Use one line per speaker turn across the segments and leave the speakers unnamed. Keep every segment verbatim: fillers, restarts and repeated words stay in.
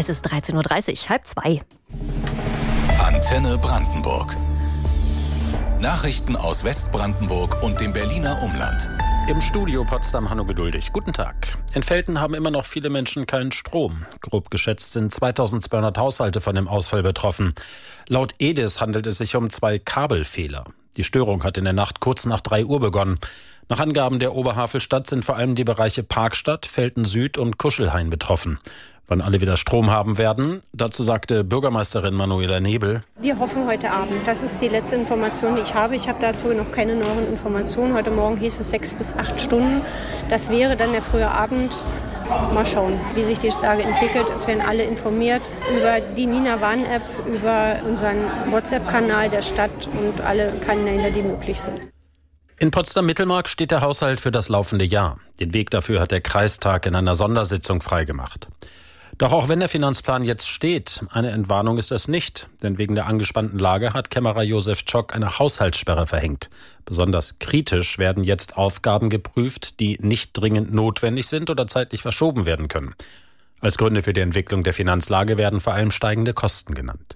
Es ist dreizehn Uhr dreißig, halb zwei.
Antenne Brandenburg. Nachrichten aus Westbrandenburg und dem Berliner Umland.
Im Studio Potsdam Hanno Geduldig. Guten Tag. In Velten haben immer noch viele Menschen keinen Strom. Grob geschätzt sind zweitausendzweihundert Haushalte von dem Ausfall betroffen. Laut E D I S handelt es sich um zwei Kabelfehler. Die Störung hat in der Nacht kurz nach drei Uhr begonnen. Nach Angaben der Oberhavelstadt sind vor allem die Bereiche Parkstadt, Velten Süd und Kuschelhain betroffen. Wann alle wieder Strom haben werden, dazu sagte Bürgermeisterin Manuela Nebel.
Wir hoffen heute Abend. Das ist die letzte Information, die ich habe. Ich habe dazu noch keine neuen Informationen. Heute Morgen hieß es sechs bis acht Stunden. Das wäre dann der frühe Abend. Mal schauen, wie sich die Lage entwickelt. Es werden alle informiert über die Nina Warn-App, über unseren WhatsApp-Kanal der Stadt und alle Kanäle, die möglich sind.
In Potsdam-Mittelmark steht der Haushalt für das laufende Jahr. Den Weg dafür hat der Kreistag in einer Sondersitzung freigemacht. Doch auch wenn der Finanzplan jetzt steht, eine Entwarnung ist das nicht. Denn wegen der angespannten Lage hat Kämmerer Josef Tschock eine Haushaltssperre verhängt. Besonders kritisch werden jetzt Aufgaben geprüft, die nicht dringend notwendig sind oder zeitlich verschoben werden können. Als Gründe für die Entwicklung der Finanzlage werden vor allem steigende Kosten genannt.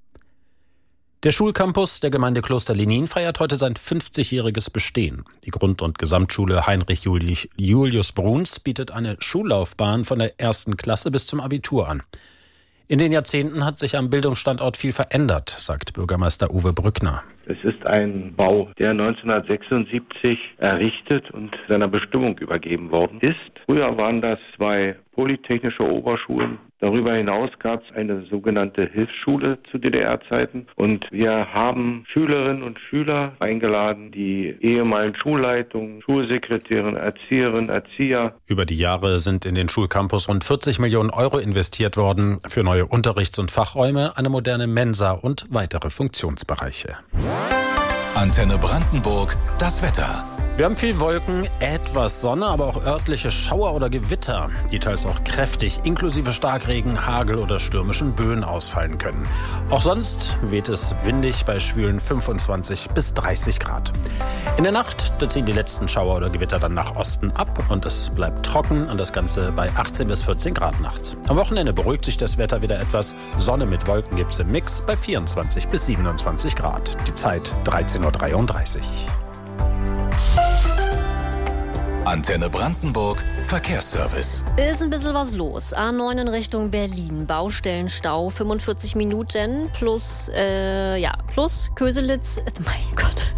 Der Schulcampus der Gemeinde Kloster-Lenin feiert heute sein fünfzigjähriges Bestehen. Die Grund- und Gesamtschule Heinrich Julius Bruns bietet eine Schullaufbahn von der ersten Klasse bis zum Abitur an. In den Jahrzehnten hat sich am Bildungsstandort viel verändert, sagt Bürgermeister Uwe Brückner.
Es ist ein Bau, der neunzehnhundertsechsundsiebzig errichtet und seiner Bestimmung übergeben worden ist. Früher waren das zwei polytechnische Oberschulen. Darüber hinaus gab es eine sogenannte Hilfsschule zu D D R-Zeiten. Und wir haben Schülerinnen und Schüler eingeladen, die ehemaligen Schulleitungen, Schulsekretärinnen, Erzieherinnen, Erzieher.
Über die Jahre sind in den Schulcampus rund vierzig Millionen Euro investiert worden für neue Unterrichts- und Fachräume, eine moderne Mensa und weitere Funktionsbereiche.
Antenne Brandenburg, das Wetter.
Wir haben viel Wolken, etwas Sonne, aber auch örtliche Schauer oder Gewitter, die teils auch kräftig, inklusive Starkregen, Hagel oder stürmischen Böen ausfallen können. Auch sonst weht es windig bei schwülen fünfundzwanzig bis dreißig Grad. In der Nacht, da ziehen die letzten Schauer oder Gewitter dann nach Osten ab und es bleibt trocken und das Ganze bei achtzehn bis vierzehn Grad nachts. Am Wochenende beruhigt sich das Wetter wieder etwas. Sonne mit Wolken gibt's im Mix bei vierundzwanzig bis siebenundzwanzig Grad. Die Zeit dreizehn Uhr dreiunddreißig.
Antenne Brandenburg, Verkehrsservice.
Ist ein bisschen was los. A neun in Richtung Berlin. Baustellenstau, fünfundvierzig Minuten plus, äh, ja, plus Köselitz. Mein Gott.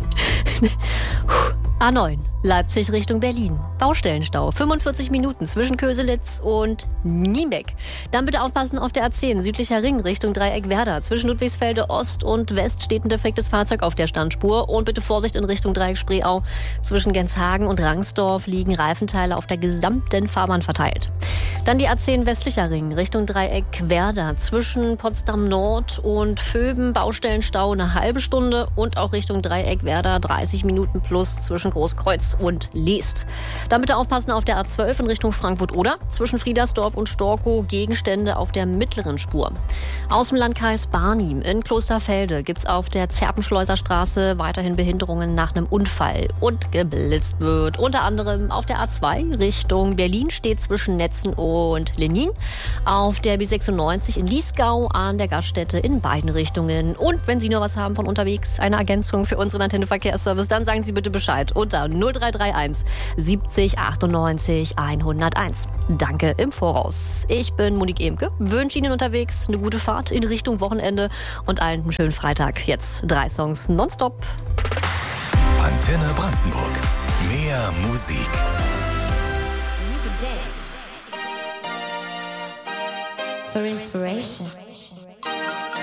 A neun, Leipzig Richtung Berlin. Baustellenstau, fünfundvierzig Minuten zwischen Köselitz und Niebeck. Dann bitte aufpassen auf der A zehn, südlicher Ring Richtung Dreieck Werder. Zwischen Ludwigsfelde Ost und West steht ein defektes Fahrzeug auf der Standspur. Und bitte Vorsicht in Richtung Dreieck Spreeau. Zwischen Genshagen und Rangsdorf liegen Reifenteile auf der gesamten Fahrbahn verteilt. Dann die A zehn westlicher Ring Richtung Dreieck Werder. Zwischen Potsdam Nord und Vöben Baustellenstau eine halbe Stunde. Und auch Richtung Dreieck Werder dreißig Minuten plus zwischen Großkreuz und Leest. Dann bitte aufpassen auf der A zwölf in Richtung Frankfurt-Oder. Zwischen Friedersdorf und Storkow Gegenstände auf der mittleren Spur. Aus dem Landkreis Barnim in Klosterfelde gibt es auf der Zerpenschleuser Straße weiterhin Behinderungen nach einem Unfall und geblitzt wird. Unter anderem auf der A zwei Richtung Berlin steht zwischen Netzen und Lenin. Auf der B sechsundneunzig in Liesgau an der Gaststätte in beiden Richtungen. Und wenn Sie nur was haben von unterwegs, eine Ergänzung für unseren Antenne Verkehrsservice, dann sagen Sie bitte Bescheid unter null drei drei eins siebzig achtundneunzig hunderteins. Danke im Voraus. Ich bin Monique Emke, wünsche Ihnen unterwegs eine gute Fahrt in Richtung Wochenende und allen einen schönen Freitag. Jetzt drei Songs nonstop.
Antenne Brandenburg. Mehr Musik.
For inspiration.